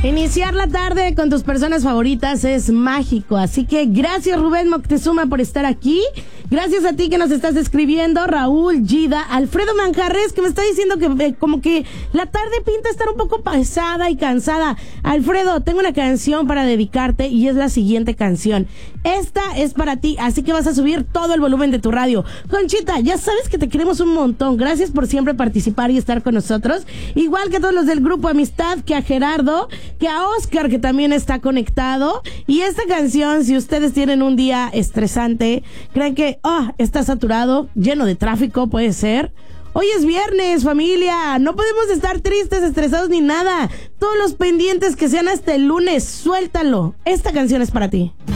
Iniciar la tarde con tus personas favoritas es mágico, así que gracias Rubén Moctezuma por estar aquí, gracias a ti que nos estás escribiendo, Raúl, Gida, Alfredo Manjarres, que me está diciendo que como que la tarde pinta estar un poco pesada y cansada. Alfredo, tengo una canción para dedicarte y es la siguiente canción. Esta es para ti, así que vas a subir todo el volumen de tu radio. Conchita, ya sabes que te queremos un montón, gracias por siempre participar y estar con nosotros, igual que a todos los del grupo Amistad, que a Gerardo, que a Oscar, que también está conectado. Y esta canción, si ustedes tienen un día estresante, creen que está saturado, lleno de tráfico, puede ser. Hoy es viernes, familia, no podemos estar tristes, estresados ni nada. Todos los pendientes que sean hasta el lunes, suéltalo. Esta canción es para ti.